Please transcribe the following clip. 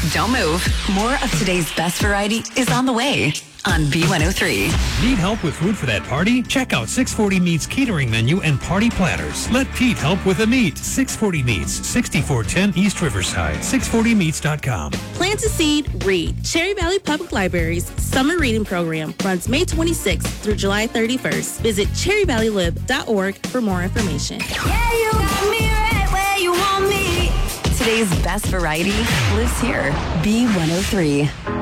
Don't move. More of today's best variety is on the way on B103. Need help with food for that party? Check out 640 Meats catering menu and party platters. Let Pete help with the meat. 640 Meats, 6410 East Riverside. 640meats.com. Plant a seed, read. Cherry Valley Public Library's summer reading program runs May 26th through July 31st. Visit cherryvalleylib.org for more information. Yeah, you got me right where you want me. Today's best variety lives here. B103.